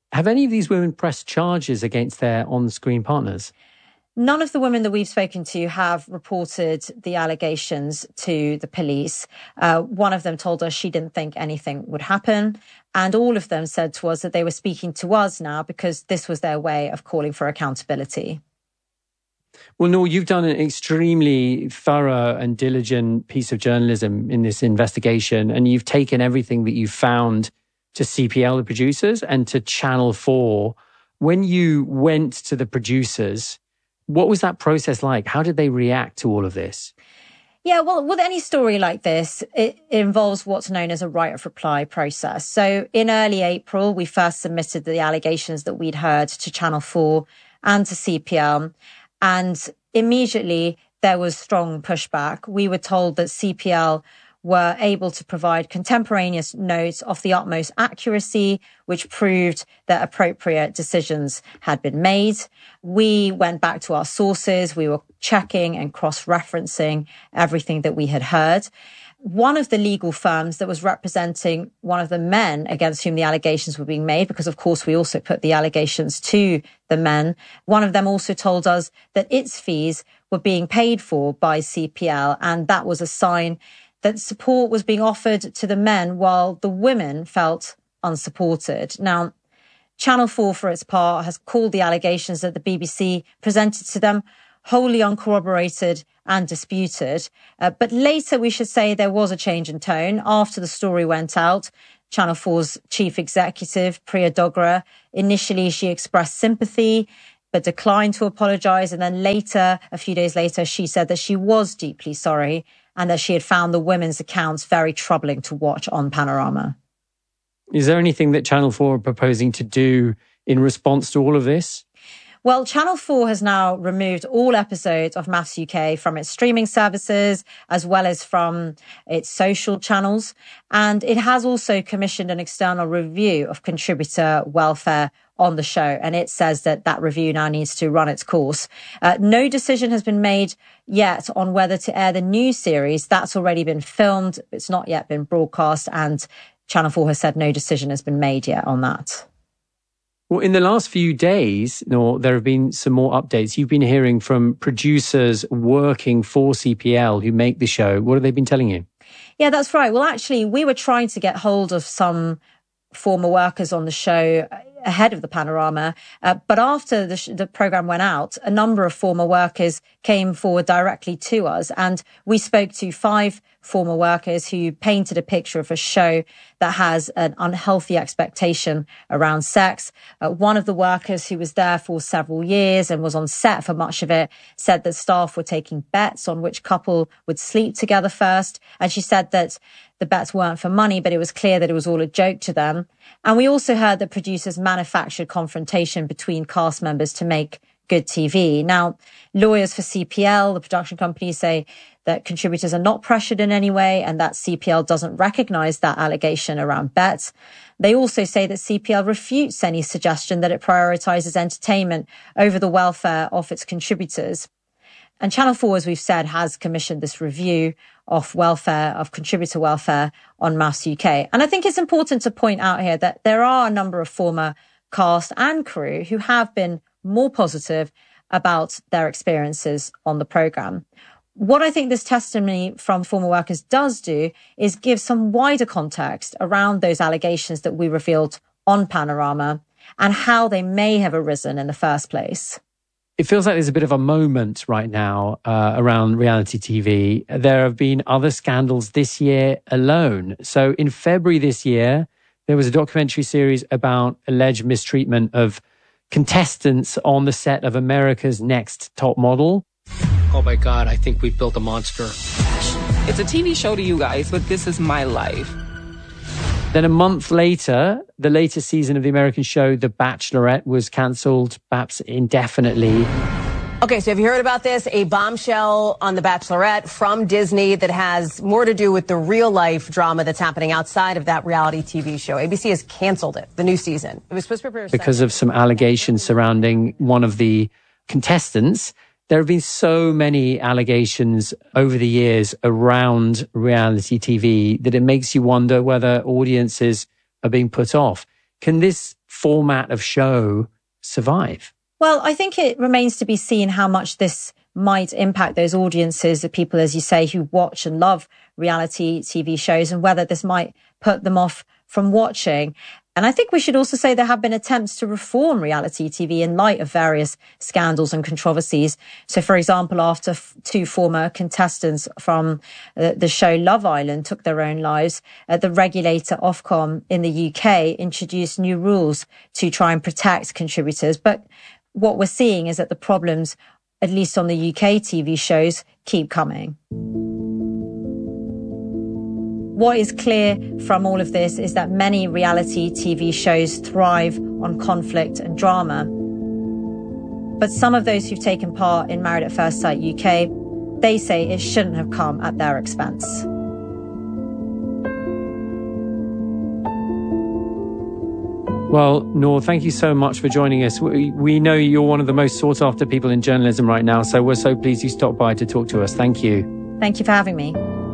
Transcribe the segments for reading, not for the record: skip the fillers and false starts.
Have any of these women pressed charges against their on-screen partners? None of the women that we've spoken to have reported the allegations to the police. One of them told us she didn't think anything would happen. And all of them said to us that they were speaking to us now because this was their way of calling for accountability. Well, Noor, you've done an extremely thorough and diligent piece of journalism in this investigation, and you've taken everything that you've found to CPL, the producers, and to Channel 4. When you went to the producers, what was that process like? How did they react to all of this? Yeah, well, with any story like this, it involves what's known as a right of reply process. So in early April, we first submitted the allegations that we'd heard to Channel 4 and to CPL. And immediately there was strong pushback. We were told that CPL were able to provide contemporaneous notes of the utmost accuracy, which proved that appropriate decisions had been made. We went back to our sources. We were checking and cross-referencing everything that we had heard. One of the legal firms that was representing one of the men against whom the allegations were being made, because of course we also put the allegations to the men, one of them also told us that its fees were being paid for by CPL, and that was a sign that support was being offered to the men while the women felt unsupported. Now, Channel 4, for its part, has called the allegations that the BBC presented to them wholly uncorroborated and disputed. But later, we should say, there was a change in tone. After the story went out, Channel 4's chief executive, Priya Dogra, initially she expressed sympathy, but declined to apologise. And then later, a few days later, she said that she was deeply sorry and that she had found the women's accounts very troubling to watch on Panorama. Is there anything that Channel 4 are proposing to do in response to all of this? Well, Channel 4 has now removed all episodes of Maths UK from its streaming services, as well as from its social channels. And it has also commissioned an external review of contributor welfare on the show. And it says that that review now needs to run its course. No decision has been made yet on whether to air the new series. That's already been filmed. It's not yet been broadcast. And Channel 4 has said no decision has been made yet on that. Well, in the last few days, Noor, there have been some more updates. You've been hearing from producers working for CPL who make the show. What have they been telling you? Yeah, that's right. Well, actually, we were trying to get hold of some former workers on the show ahead of the Panorama. But after the programme went out, a number of former workers came forward directly to us. And we spoke to 5 former workers who painted a picture of a show that has an unhealthy expectation around sex. One of the workers who was there for several years and was on set for much of it said that staff were taking bets on which couple would sleep together first. And she said that the bets weren't for money, but it was clear that it was all a joke to them. And we also heard that producers manufactured confrontation between cast members to make good TV. Now, lawyers for CPL, the production company, say that contributors are not pressured in any way and that CPL doesn't recognise that allegation around bets. They also say that CPL refutes any suggestion that it prioritises entertainment over the welfare of its contributors. And Channel 4, as we've said, has commissioned this review of welfare, of contributor welfare on Maths UK. And I think it's important to point out here that there are a number of former cast and crew who have been more positive about their experiences on the programme. What I think this testimony from former workers does do is give some wider context around those allegations that we revealed on Panorama and how they may have arisen in the first place. It feels like there's a bit of a moment right now around reality TV. There have been other scandals this year alone. So in February this year, there was a documentary series about alleged mistreatment of contestants on the set of America's Next Top Model. Oh my God, I think we've built a monster. It's a TV show to you guys, but this is my life. Then a month later, the latest season of the American show, The Bachelorette, was cancelled, perhaps indefinitely. Okay, so have you heard about this? A bombshell on The Bachelorette from Disney that has more to do with the real-life drama that's happening outside of that reality TV show. ABC has canceled it, the new season. It was supposed to premiere because of some allegations surrounding one of the contestants. There have been so many allegations over the years around reality TV that it makes you wonder whether audiences are being put off. Can this format of show survive? Well, I think it remains to be seen how much this might impact those audiences, the people, as you say, who watch and love reality TV shows, and whether this might put them off from watching. And I think we should also say there have been attempts to reform reality TV in light of various scandals and controversies. So, for example, after two former contestants from the show Love Island took their own lives, the regulator Ofcom in the UK introduced new rules to try and protect contributors. But what we're seeing is that the problems, at least on the UK TV shows, keep coming. What is clear from all of this is that many reality TV shows thrive on conflict and drama. But some of those who've taken part in Married at First Sight UK, they say it shouldn't have come at their expense. Well, Noor, thank you so much for joining us. We know you're one of the most sought after people in journalism right now, so we're so pleased you stopped by to talk to us. Thank you. Thank you for having me.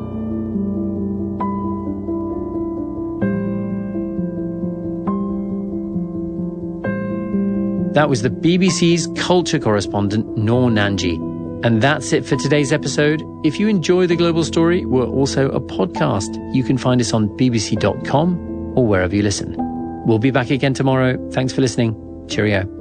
That was the BBC's culture correspondent, Noor Nanji. And that's it for today's episode. If you enjoy The Global Story, we're also a podcast. You can find us on bbc.com or wherever you listen. We'll be back again tomorrow. Thanks for listening. Cheerio.